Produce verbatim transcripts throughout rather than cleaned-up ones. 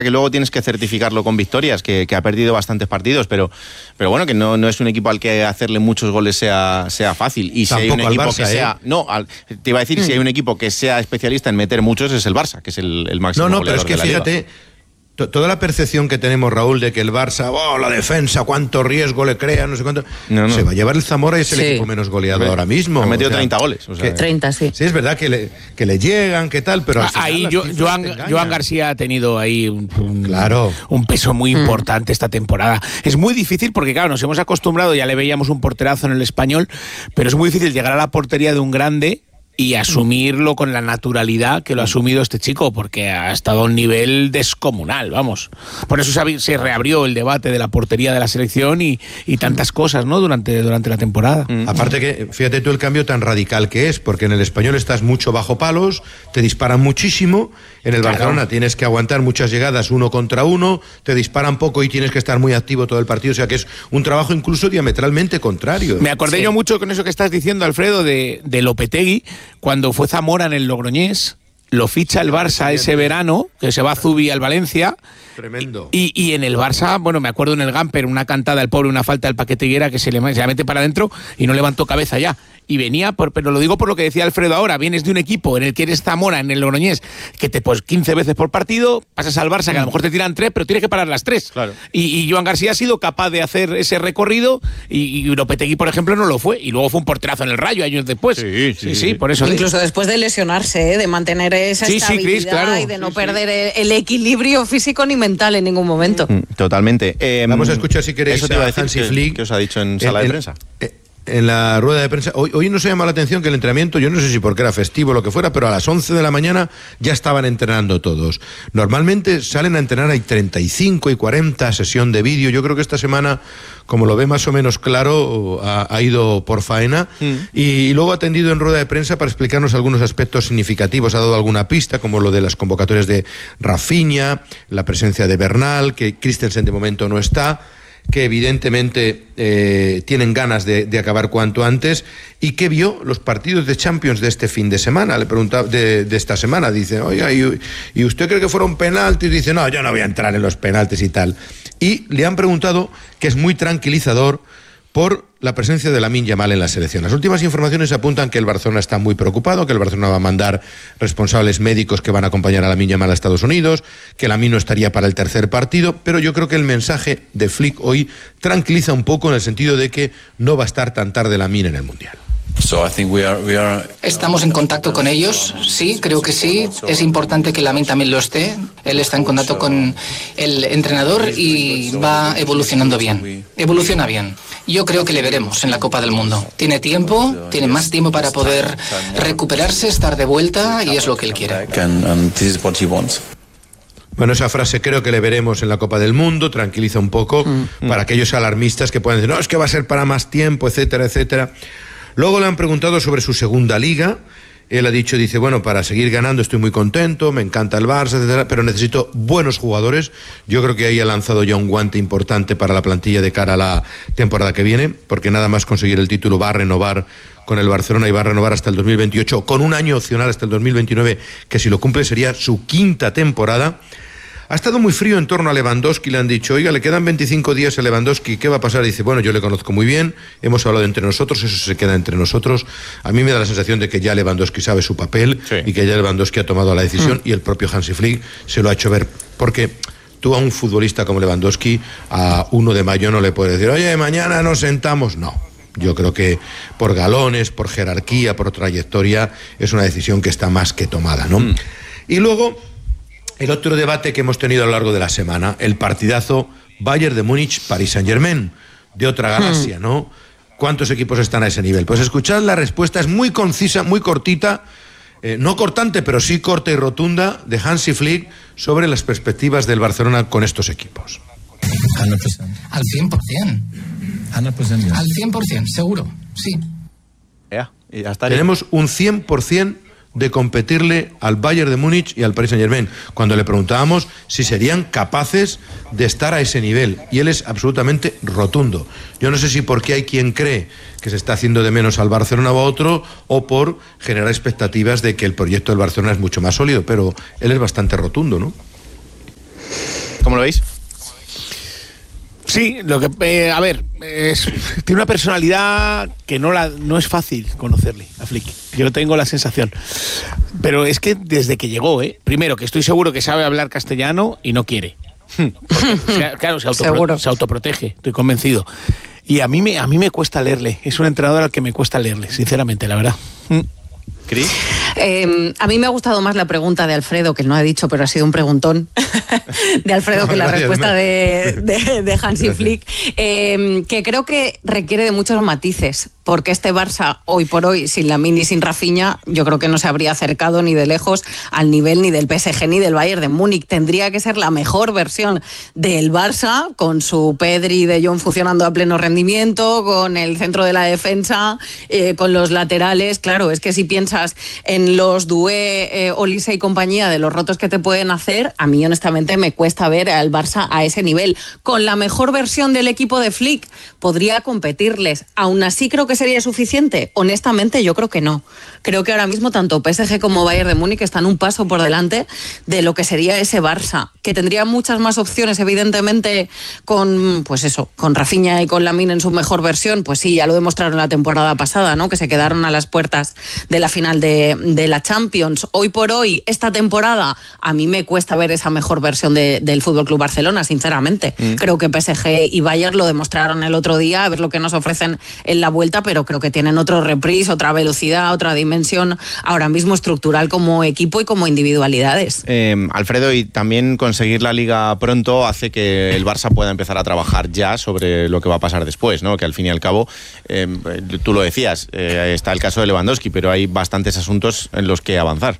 que luego tienes que certificarlo con victorias, que, que ha perdido bastantes partidos, pero, pero bueno, que no, no es un equipo al que hacerle muchos goles sea, sea fácil. Y si Tampoco hay un equipo al Barça, que sea... ¿eh? No, al, te iba a decir, mm. si hay un equipo que sea especialista en meter muchos, es el Barça, que es el, el máximo No, no, goleador pero es que de la fíjate... Liga. Toda la percepción que tenemos, Raúl, de que el Barça, oh, la defensa, cuánto riesgo le crea, no sé cuánto... No, no. Se va a llevar el Zamora y es el sí. equipo menos goleado ahora mismo. Ha metido o sea, treinta goles. O sea, que, treinta, sí. Sí, es verdad que le, que le llegan, que tal, pero... Ah, ahí yo, Joan, Joan García ha tenido ahí un, un, claro. un peso muy importante mm. esta temporada. Es muy difícil porque, claro, nos hemos acostumbrado, ya le veíamos un porterazo en el Español, pero es muy difícil llegar a la portería de un grande y asumirlo con la naturalidad que lo ha asumido este chico, porque ha estado a un nivel descomunal, vamos. Por eso se reabrió el debate de la portería de la selección y, y tantas cosas, ¿no?, durante, durante la temporada. Mm. Aparte que, fíjate tú el cambio tan radical que es, porque en el Español estás mucho bajo palos, te disparan muchísimo, en el claro. Barcelona tienes que aguantar muchas llegadas uno contra uno, te disparan poco y tienes que estar muy activo todo el partido, o sea que es un trabajo incluso diametralmente contrario. Me acordé sí. yo mucho con eso que estás diciendo, Alfredo, de, de Lopetegui, cuando fue Zamora en el Logroñés, lo ficha el Barça ese verano, que se va a Zubi al Valencia. Tremendo. Y, y en el Barça, bueno, me acuerdo en el Gamper, una cantada al pobre, una falta del Paquete Higuera que se le, se le mete para adentro y no levantó cabeza ya. Y venía, por, pero lo digo por lo que decía Alfredo ahora, vienes de un equipo en el que eres Zamora, en el Logroñés, que te pues quince veces por partido, pasas al Barça, que a lo mejor te tiran tres, pero tienes que parar las tres. Claro. Y, y Joan García ha sido capaz de hacer ese recorrido y, y Lopetegui, por ejemplo, no lo fue. Y luego fue un porterazo en el Rayo años después. Sí, sí, sí, sí por eso. Incluso digo. Después de lesionarse, ¿eh? De mantener esa sí, estabilidad sí, Chris, claro. y de no sí, perder sí. el equilibrio físico ni mental en ningún momento. Totalmente. Eh, Vamos a escuchar, si queréis, eso te iba a decir, Hansi que, Flick. ¿Qué os ha dicho en sala el, de prensa? El, en la rueda de prensa, hoy, hoy nos ha llamado la atención que el entrenamiento, yo no sé si porque era festivo o lo que fuera, pero a las once de la mañana ya estaban entrenando todos. Normalmente salen a entrenar, hay treinta y cinco y cuarenta, sesión de vídeo. Yo creo que esta semana, como lo ve más o menos claro, ha, ha ido por faena mm. y luego ha atendido en rueda de prensa para explicarnos algunos aspectos significativos. Ha dado alguna pista, como lo de las convocatorias de Rafinha, la presencia de Bernal, que Christensen de momento no está, que evidentemente eh, tienen ganas de, de acabar cuanto antes, y que vio los partidos de Champions de este fin de semana. Le preguntaba de, de esta semana, dice, oiga, ¿y, ¿y usted cree que fueron penaltis? Dice, no, yo no voy a entrar en los penaltis y tal. Y le han preguntado, que es muy tranquilizador, por la presencia de Lamine Yamal en la selección. Las últimas informaciones apuntan que el Barcelona está muy preocupado, que el Barcelona va a mandar responsables médicos que van a acompañar a Lamine Yamal a Estados Unidos, que Lamine no estaría para el tercer partido, pero yo creo que el mensaje de Flick hoy tranquiliza un poco en el sentido de que no va a estar tan tarde Lamine en el Mundial. Estamos en contacto con ellos, sí, creo que sí. Es importante que Lamine también lo esté. Él está en contacto con el entrenador y va evolucionando bien. Evoluciona bien. Yo creo que le veremos en la Copa del Mundo. Tiene tiempo, tiene más tiempo para poder recuperarse, estar de vuelta, y es lo que él quiere. Bueno, esa frase, creo que le veremos en la Copa del Mundo, tranquiliza un poco mm. para aquellos alarmistas que pueden decir, no, es que va a ser para más tiempo, etcétera, etcétera. Luego le han preguntado sobre su segunda liga. Él ha dicho, dice, bueno, para seguir ganando estoy muy contento, me encanta el Barça, etcétera, pero necesito buenos jugadores. Yo creo que ahí ha lanzado ya un guante importante para la plantilla de cara a la temporada que viene, porque nada más conseguir el título va a renovar con el Barcelona y va a renovar hasta el dos mil veintiocho, con un año opcional hasta el dos mil veintinueve, que si lo cumple sería su quinta temporada. Ha estado muy frío en torno a Lewandowski, le han dicho, oiga, le quedan veinticinco días a Lewandowski, ¿qué va a pasar? Y dice, bueno, yo le conozco muy bien, hemos hablado entre nosotros, eso se queda entre nosotros. A mí me da la sensación de que ya Lewandowski sabe su papel, sí, y que ya Lewandowski ha tomado la decisión, mm. y el propio Hansi Flick se lo ha hecho ver, porque tú a un futbolista como Lewandowski, a uno de mayo no le puedes decir, oye, mañana nos sentamos, no. Yo creo que por galones, por jerarquía, por trayectoria, es una decisión que está más que tomada, ¿no? Mm. Y luego, el otro debate que hemos tenido a lo largo de la semana, el partidazo Bayern de Múnich, Paris Saint-Germain, de otra galaxia, ¿no? ¿Cuántos equipos están a ese nivel? Pues escuchad, la respuesta es muy concisa, muy cortita, eh, no cortante, pero sí corta y rotunda, de Hansi Flick sobre las perspectivas del Barcelona con estos equipos. Al cien por ciento. Al cien por ciento, seguro, sí. Yeah, y ya Tenemos un cien por ciento de competirle al Bayern de Múnich y al Paris Saint-Germain, cuando le preguntábamos si serían capaces de estar a ese nivel, y él es absolutamente rotundo. Yo no sé si porque hay quien cree que se está haciendo de menos al Barcelona o a otro, o por generar expectativas de que el proyecto del Barcelona es mucho más sólido, pero él es bastante rotundo, ¿no? ¿Cómo lo veis? Sí, lo que eh, a ver, es, tiene una personalidad que no la no es fácil conocerle a Flick. Yo tengo la sensación. Pero es que desde que llegó, ¿eh? Primero, que estoy seguro que sabe hablar castellano y no quiere. Porque, o sea, claro, se, autopro- se autoprotege, estoy convencido. Y a mí me a mí me cuesta leerle. Es un entrenador al que me cuesta leerle, sinceramente, la verdad. ¿Cris? Eh, a mí me ha gustado más la pregunta de Alfredo, que no ha dicho, pero ha sido un preguntón de Alfredo, que la Gracias, respuesta de, de, de Hansi Flick, eh, que creo que requiere de muchos matices, porque este Barça, hoy por hoy, sin Lamine y sin Rafinha, yo creo que no se habría acercado ni de lejos al nivel ni del P S G ni del Bayern de Múnich. Tendría que ser la mejor versión del Barça, con su Pedri y De Jong funcionando a pleno rendimiento, con el centro de la defensa, eh, con los laterales. Claro, es que si piensas en los Doué, eh, Olise y compañía, de los rotos que te pueden hacer, a mí honestamente me cuesta ver al Barça a ese nivel. Con la mejor versión del equipo de Flick podría competirles. Aún así creo que sería suficiente. Honestamente yo creo que no. Creo que ahora mismo tanto P S G como Bayern de Múnich están un paso por delante de lo que sería ese Barça, que tendría muchas más opciones, evidentemente, con pues eso, con Rafinha y con Lamine en su mejor versión. Pues sí, ya lo demostraron la temporada pasada, ¿no? Que se quedaron a las puertas de la final de, de la Champions. Hoy por hoy, esta temporada, a mí me cuesta ver esa mejor versión de, del F C Barcelona, sinceramente. Mm. Creo que P S G y Bayern lo demostraron el otro día, a ver lo que nos ofrecen en la vuelta, pero creo que tienen otro reprise, otra velocidad, otra dimensión ahora mismo estructural como equipo y como individualidades. Eh, Alfredo, y también conseguir la Liga pronto hace que el Barça pueda empezar a trabajar ya sobre lo que va a pasar después, ¿no? Que al fin y al cabo, eh, tú lo decías, eh, está el caso de Lewandowski, pero hay bastantes asuntos en los que avanzar.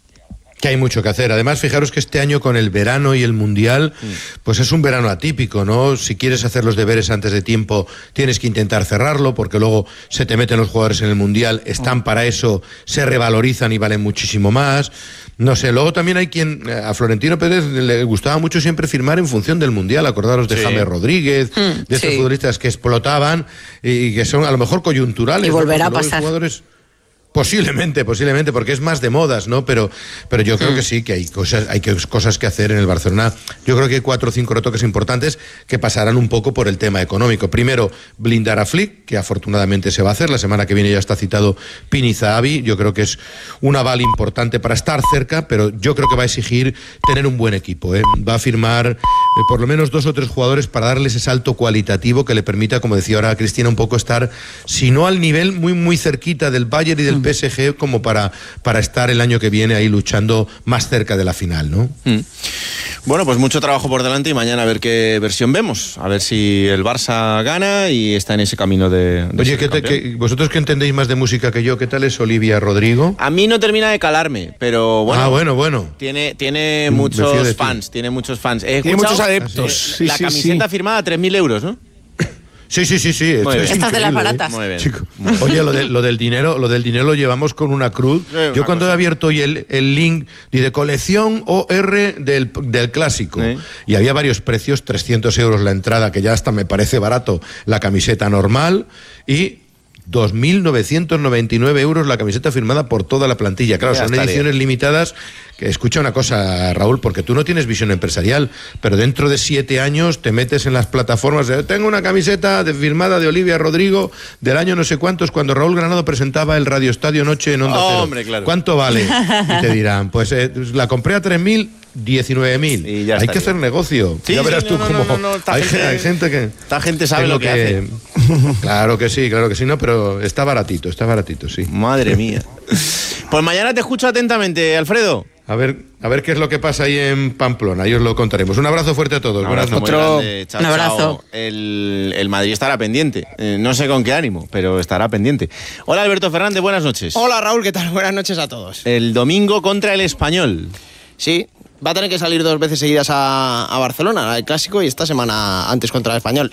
Que hay mucho que hacer. Además, fijaros que este año con el verano y el Mundial, pues es un verano atípico, ¿no? Si quieres hacer los deberes antes de tiempo, tienes que intentar cerrarlo, porque luego se te meten los jugadores en el Mundial, están para eso, se revalorizan y valen muchísimo más. No sé, luego también hay quien, a Florentino Pérez le gustaba mucho siempre firmar en función del Mundial, acordaros de sí. James Rodríguez, mm, de estos sí. futbolistas que explotaban y que son a lo mejor coyunturales. Y volverá ¿no? a pasar. Jugadores... Posiblemente, posiblemente, porque es más de modas, ¿no? Pero, pero yo creo que sí, que hay cosas, hay que, cosas que hacer en el Barcelona. Yo creo que hay cuatro o cinco retoques importantes que pasarán un poco por el tema económico. Primero, blindar a Flick, que afortunadamente se va a hacer. La semana que viene ya está citado Pini Zahavi. Yo creo que es un aval importante para estar cerca, pero yo creo que va a exigir tener un buen equipo, ¿eh? Va a firmar eh, por lo menos dos o tres jugadores para darles ese salto cualitativo que le permita, como decía ahora Cristina, un poco estar, si no al nivel, muy, muy cerquita del Bayern y del P S G, como para, para estar el año que viene ahí luchando más cerca de la final, ¿no? Mm. Bueno, pues mucho trabajo por delante y mañana a ver qué versión vemos, a ver si el Barça gana y está en ese camino de, de Oye, ¿qué te, que, vosotros que entendéis más de música que yo, ¿qué tal es Olivia Rodrigo? A mí no termina de calarme, pero bueno. Ah, bueno, bueno. Tiene, tiene muchos fans, tiene muchos fans. He tiene muchos adeptos. Sí, la sí, camiseta sí. firmada a tres mil euros, ¿no? Sí, sí, sí, sí. Esto es Estas de las baratas. Muy bien. Chico. Oye, lo, de, lo del dinero, lo del dinero lo llevamos con una cruz. Sí, Yo cuando cosa. he abierto hoy el, el link de colección O R del, del clásico, sí. y había varios precios, trescientos euros la entrada, que ya hasta me parece barato la camiseta normal, y dos mil novecientos noventa y nueve euros la camiseta firmada por toda la plantilla. Claro, ya son estaría. ediciones limitadas. Que escucha una cosa, Raúl, porque tú no tienes visión empresarial, pero dentro de siete años te metes en las plataformas de, tengo una camiseta de, firmada de Olivia Rodrigo del año no sé cuántos, cuando Raúl Granado presentaba el Radio Estadio Noche en Onda oh, Cero. Hombre, claro. ¿Cuánto vale? Y te dirán, pues eh, la compré a tres mil, diecinueve mil. Hay estaría. que hacer negocio. Sí, ya verás sí, tú no, cómo. No, no, no, hay, gente, hay gente que. Esta gente sabe lo que, que hace. Claro que sí, claro que sí, no, pero está baratito, está baratito, sí. Madre mía. Pues mañana te escucho atentamente, Alfredo. A ver, a ver qué es lo que pasa ahí en Pamplona, ahí os lo contaremos. Un abrazo fuerte a todos. Un abrazo, Buenas noches. Chao, Un abrazo. Chao. El, el Madrid estará pendiente. Eh, no sé con qué ánimo, pero estará pendiente. Hola, Alberto Fernández, buenas noches. Hola, Raúl, ¿qué tal? Buenas noches a todos. El domingo contra el Español. Sí, va a tener que salir dos veces seguidas a, a Barcelona, el clásico, y esta semana antes contra el Español.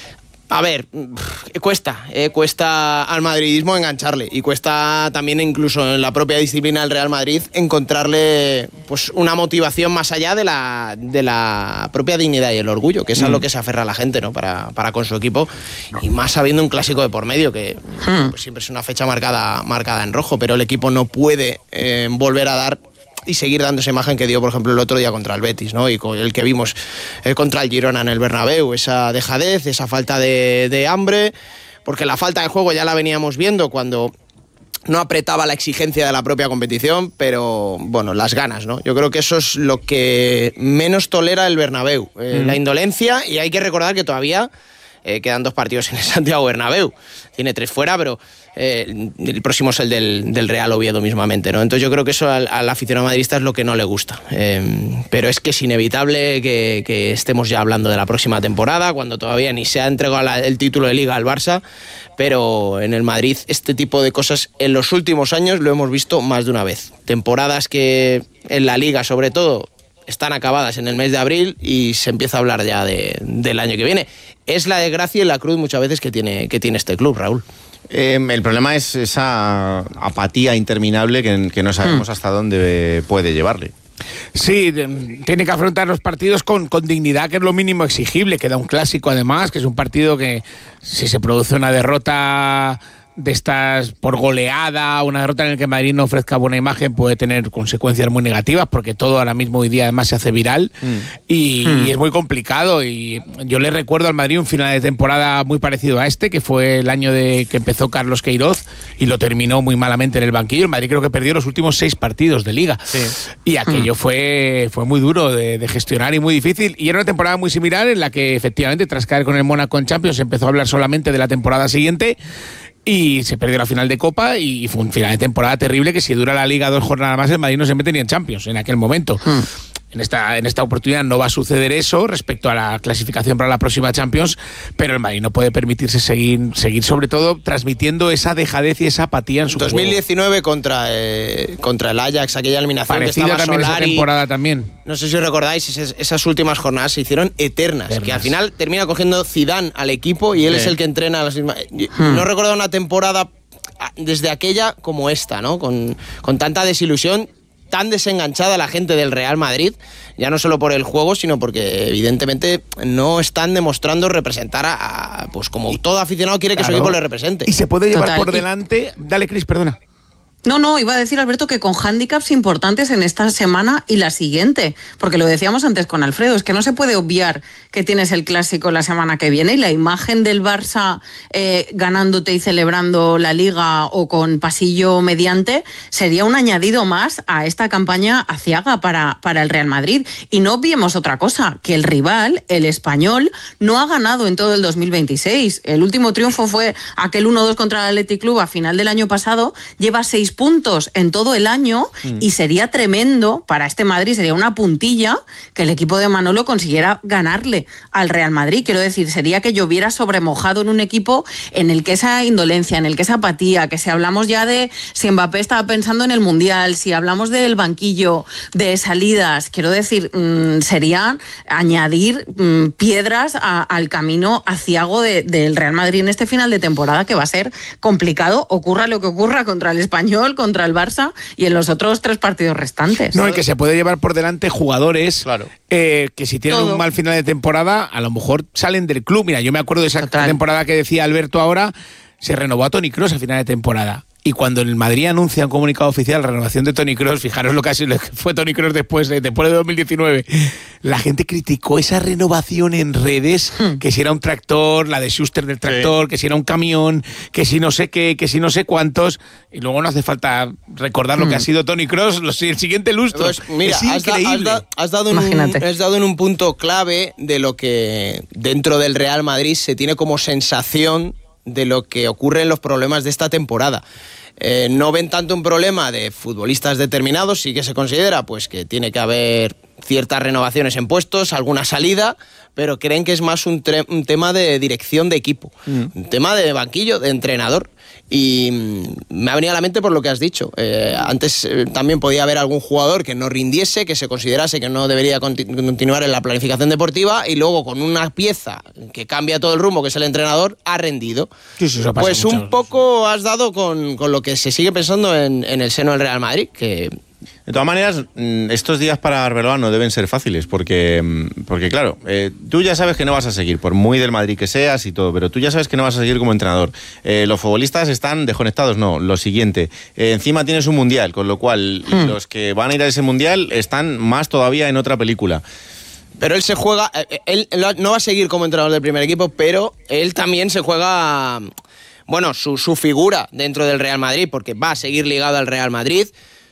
A ver, cuesta, eh, cuesta al madridismo engancharle y cuesta también incluso en la propia disciplina del Real Madrid encontrarle pues una motivación más allá de la, de la propia dignidad y el orgullo, que es a lo que se aferra la gente, ¿no? para, para con su equipo, y más sabiendo un clásico de por medio, que pues, siempre es una fecha marcada, marcada en rojo, pero el equipo no puede eh, volver a dar y seguir dando esa imagen que dio, por ejemplo, el otro día contra el Betis, ¿no? Y con el que vimos eh, contra el Girona en el Bernabéu, esa dejadez, esa falta de, de hambre, porque la falta de juego ya la veníamos viendo cuando no apretaba la exigencia de la propia competición, pero bueno, las ganas, ¿no? Yo creo que eso es lo que menos tolera el Bernabéu, eh, mm. la indolencia, y hay que recordar que todavía eh, quedan dos partidos en el Santiago Bernabéu. Tiene tres fuera, pero eh, el próximo es el del, del Real Oviedo mismamente, ¿no? Entonces yo creo que eso al, al aficionado madridista es lo que no le gusta. Eh, pero es que es inevitable que, que estemos ya hablando de la próxima temporada, cuando todavía ni se ha entregado la, el título de Liga al Barça, pero en el Madrid este tipo de cosas en los últimos años lo hemos visto más de una vez. Temporadas que en la Liga, sobre todo, están acabadas en el mes de abril y se empieza a hablar ya de, del año que viene. Es la desgracia y la cruz muchas veces que tiene, que tiene este club, Raúl. Eh, el problema es esa apatía interminable que, que no sabemos mm. hasta dónde puede llevarle. Sí, tiene que afrontar los partidos con, con dignidad, que es lo mínimo exigible. Queda un clásico además, que es un partido que si se produce una derrota de estas por goleada, una derrota en la que Madrid no ofrezca buena imagen, puede tener consecuencias muy negativas, porque todo ahora mismo hoy día además se hace viral mm. Y, mm. y es muy complicado. Y yo le recuerdo al Madrid un final de temporada muy parecido a este, que fue el año de que empezó Carlos Queiroz y lo terminó muy malamente en el banquillo. El Madrid creo que perdió los últimos seis partidos de Liga, sí. Y aquello mm. fue, fue muy duro de, de gestionar y muy difícil, y era una temporada muy similar en la que efectivamente tras caer con el Mónaco en Champions se empezó a hablar solamente de la temporada siguiente y se perdió la final de Copa y fue un final de temporada terrible, que si dura la Liga dos jornadas más el Madrid no se mete ni en Champions en aquel momento. Hmm. En esta, en esta oportunidad no va a suceder eso respecto a la clasificación para la próxima Champions, pero el Madrid no puede permitirse seguir, seguir sobre todo transmitiendo esa dejadez y esa apatía en su dos mil diecinueve juego. Contra, eh, contra el Ajax, aquella eliminación parecida que estaba también Solari, esa temporada también. No sé si os recordáis, esas, esas últimas jornadas se hicieron eternas, eternas, que al final termina cogiendo Zidane al equipo y él sí. es el que entrena a las mismas. Hmm. No recuerdo una temporada desde aquella como esta, ¿no? Con, con tanta desilusión, tan desenganchada la gente del Real Madrid, ya no solo por el juego, sino porque evidentemente no están demostrando representar a, a pues como todo aficionado quiere que claro. su equipo le represente. Y se puede llevar Total. por delante. Dale, Cris, perdona. No, no, iba a decir, Alberto, que con hándicaps importantes en esta semana y la siguiente, porque lo decíamos antes con Alfredo, es que no se puede obviar que tienes el clásico la semana que viene y la imagen del Barça eh, ganándote y celebrando la Liga o con pasillo mediante sería un añadido más a esta campaña aciaga para, para el Real Madrid. Y no obviemos otra cosa, que el rival, el Español, no ha ganado en todo el dos mil veintiséis. El último triunfo fue aquel uno dos contra el Athletic Club a final del año pasado, lleva seis puntos en todo el año mm. y sería tremendo para este Madrid, sería una puntilla que el equipo de Manolo consiguiera ganarle al Real Madrid. Quiero decir, sería que lloviera sobremojado en un equipo en el que esa indolencia, en el que esa apatía, que si hablamos ya de si Mbappé estaba pensando en el Mundial, si hablamos del banquillo, de salidas, quiero decir, mmm, sería añadir mmm, piedras a, al camino aciago de, del Real Madrid en este final de temporada, que va a ser complicado, ocurra lo que ocurra contra el Español, contra el Barça y en los otros tres partidos restantes. No, y que se puede llevar por delante jugadores claro. eh, que si tienen Todo. un mal final de temporada, a lo mejor salen del club. Mira, yo me acuerdo de esa Total. temporada que decía Alberto ahora, se renovó a Toni Kroos a final de temporada. Y cuando el Madrid anuncia un comunicado oficial la renovación de Toni Kroos, fijaros lo que fue Toni Kroos después de, después de dos mil diecinueve, la gente criticó esa renovación en redes, hmm. que si era un tractor, la de Schuster del tractor, sí. que si era un camión, que si no sé qué, que si no sé cuántos, y luego no hace falta recordar hmm. lo que ha sido Toni Kroos el siguiente lustro. Pues mira, es has, increíble. Da, has, da, has, dado en un, has dado en un punto clave de lo que dentro del Real Madrid se tiene como sensación de lo que ocurre en los problemas de esta temporada. Eh, no ven tanto un problema de futbolistas determinados, sí que se considera pues que tiene que haber ciertas renovaciones en puestos, alguna salida, pero creen que es más un, tre- un tema de dirección de equipo, mm. un tema de banquillo, de entrenador. Y me ha venido a la mente por lo que has dicho. Eh, antes eh, también podía haber algún jugador que no rindiese, que se considerase que no debería conti- continuar en la planificación deportiva, y luego con una pieza que cambia todo el rumbo, que es el entrenador, ha rendido. Sí, sí, eso pasa pues mucho. Un poco has dado con, con lo que se sigue pensando en, en el seno del Real Madrid, que De todas maneras, estos días para Arbeloa no deben ser fáciles, porque, porque claro, eh, tú ya sabes que no vas a seguir, por muy del Madrid que seas y todo, pero tú ya sabes que no vas a seguir como entrenador. Eh, los futbolistas están desconectados, no, lo siguiente, eh, encima tienes un mundial, con lo cual hmm. los que van a ir a ese mundial están más todavía en otra película. Pero él se juega, él no va a seguir como entrenador del primer equipo, pero él también se juega, bueno, su, su figura dentro del Real Madrid, porque va a seguir ligado al Real Madrid.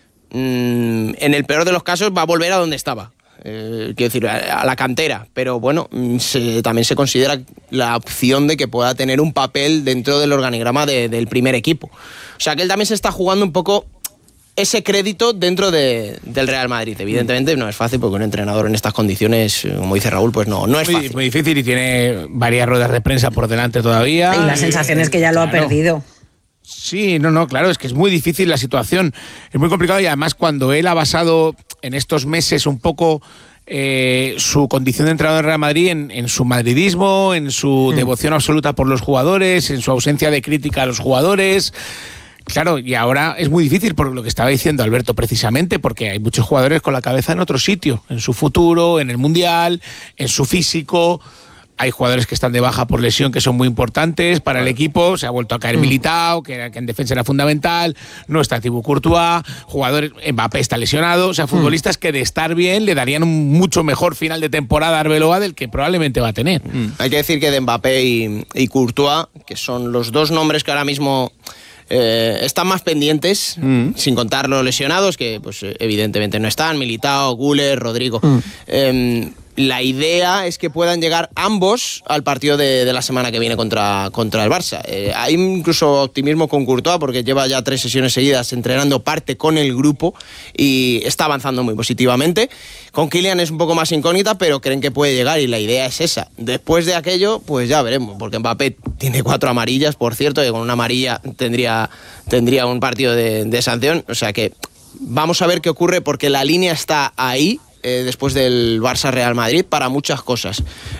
En el peor de los casos va a volver a donde estaba, eh, quiero decir, a, a la cantera, pero bueno, se, también se considera la opción de que pueda tener un papel dentro del organigrama de, del primer equipo. O sea que él también se está jugando un poco ese crédito dentro de, del Real Madrid. Evidentemente no es fácil, porque un entrenador en estas condiciones, como dice Raúl, pues no, no es fácil. Muy, muy difícil, y tiene varias ruedas de prensa por delante todavía. Y la sensación es que ya lo ha claro. perdido. Sí, no, no, claro, es que es muy difícil la situación, es muy complicado, y además cuando él ha basado en estos meses un poco eh, su condición de entrenador del Real Madrid en, en su madridismo, en su mm. devoción absoluta por los jugadores, en su ausencia de crítica a los jugadores. Claro, y ahora es muy difícil, por lo que estaba diciendo Alberto precisamente, porque hay muchos jugadores con la cabeza en otro sitio, en su futuro, en el Mundial, en su físico. Hay jugadores que están de baja por lesión que son muy importantes para el equipo. Se ha vuelto a caer Militao, que, era, que en defensa era fundamental. No está Thibaut Courtois. Jugadores, Mbappé está lesionado. O sea, futbolistas que de estar bien le darían un mucho mejor final de temporada a Arbeloa del que probablemente va a tener. Mm. Hay que decir que de Mbappé y, y Courtois, que son los dos nombres que ahora mismo eh, están más pendientes, mm. sin contar los lesionados, que pues evidentemente no están. Militao, Güler, Rodrigo. Mm. Eh, La idea es que puedan llegar ambos al partido de, de la semana que viene contra, contra el Barça. Eh, hay incluso optimismo con Courtois, porque lleva ya tres sesiones seguidas entrenando parte con el grupo y está avanzando muy positivamente. Con Kylian es un poco más incógnita, pero creen que puede llegar, y la idea es esa. Después de aquello, pues ya veremos, porque Mbappé tiene cuatro amarillas, por cierto, y con una amarilla tendría, tendría un partido de, de sanción. O sea que vamos a ver qué ocurre, porque la línea está ahí, Eh, después del Barça-Real Madrid, para muchas cosas.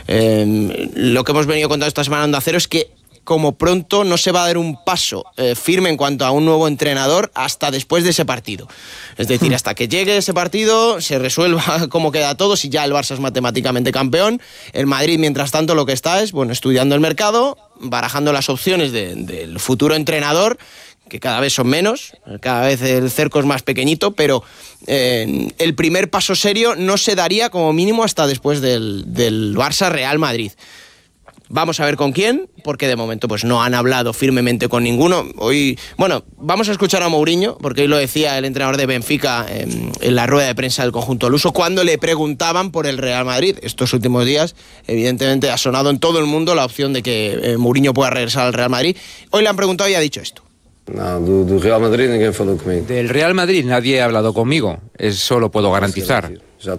Eh, lo que hemos venido contando esta semana en Onda Cero es que como pronto no se va a dar un paso eh, firme en cuanto a un nuevo entrenador hasta después de ese partido. Es decir, hasta que llegue ese partido, se resuelva cómo queda todo, si ya el Barça es matemáticamente campeón. El Madrid, mientras tanto, lo que está es, bueno, estudiando el mercado, barajando las opciones de, del futuro entrenador, que cada vez son menos, cada vez el cerco es más pequeñito, pero eh, el primer paso serio no se daría como mínimo hasta después del, del Barça-Real Madrid. Vamos a ver con quién, porque de momento pues no han hablado firmemente con ninguno. Hoy, bueno, vamos a escuchar a Mourinho, porque hoy lo decía el entrenador de Benfica en, en la rueda de prensa del conjunto luso, cuando le preguntaban por el Real Madrid. Estos últimos días, evidentemente, ha sonado en todo el mundo la opción de que eh, Mourinho pueda regresar al Real Madrid. Hoy le han preguntado y ha dicho esto. No, do, do Real Madrid ninguém falou comigo. Del Real Madrid nadie ha hablado conmigo, eso lo puedo garantizar.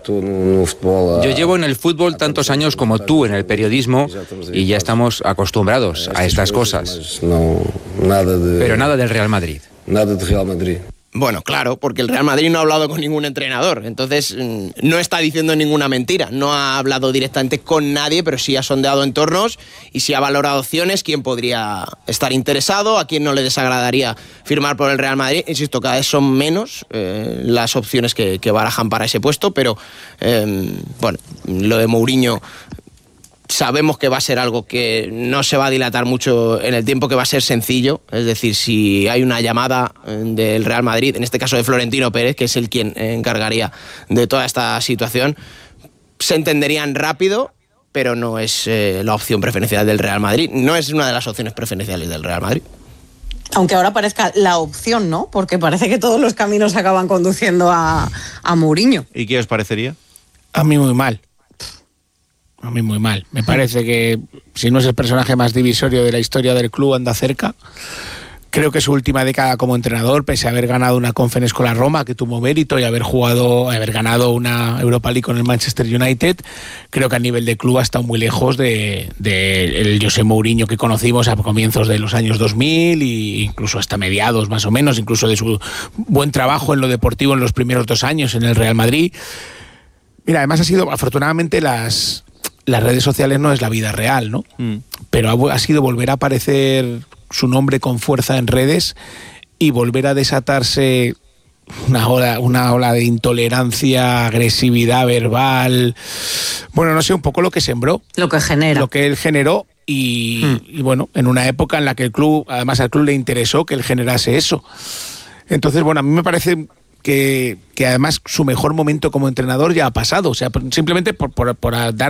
Yo llevo en el fútbol tantos años como tú en el periodismo y ya estamos acostumbrados a estas cosas. Pero nada del Real Madrid. Nada del Real Madrid. Bueno, claro, porque el Real Madrid no ha hablado con ningún entrenador, entonces no está diciendo ninguna mentira, no ha hablado directamente con nadie, pero sí ha sondeado entornos y sí ha valorado opciones, quién podría estar interesado, a quién no le desagradaría firmar por el Real Madrid. Insisto, cada vez son menos eh, las opciones que, que barajan para ese puesto, pero eh, bueno, lo de Mourinho sabemos que va a ser algo que no se va a dilatar mucho en el tiempo, que va a ser sencillo. Es decir, si hay una llamada del Real Madrid, en este caso de Florentino Pérez, que es el quien encargaría de toda esta situación, se entenderían rápido, pero no es eh, la opción preferencial del Real Madrid. No es una de las opciones preferenciales del Real Madrid. Aunque ahora parezca la opción, ¿no? Porque parece que todos los caminos acaban conduciendo a, a Mourinho. ¿Y qué os parecería? A mí muy mal. A mí muy mal. Me parece que, si no es el personaje más divisorio de la historia del club, anda cerca. Creo que su última década como entrenador, pese a haber ganado una Conference con la Roma, que tuvo mérito, y haber jugado, haber ganado una Europa League con el Manchester United, creo que a nivel de club ha estado muy lejos de, de el José Mourinho que conocimos a comienzos de los años dos mil e incluso hasta mediados más o menos, incluso de su buen trabajo en lo deportivo en los primeros dos años en el Real Madrid. Mira, además ha sido, afortunadamente, las... las redes sociales no es la vida real, ¿no? Mm. Pero ha, ha sido volver a aparecer su nombre con fuerza en redes y volver a desatarse una ola, una ola de intolerancia, agresividad verbal, bueno, no sé, un poco lo que sembró. Lo que genera. Lo que él generó y, mm. y bueno, en una época en la que el club, además al club le interesó que él generase eso. Entonces, bueno, a mí me parece que, que además su mejor momento como entrenador ya ha pasado, o sea, simplemente por, por, por dar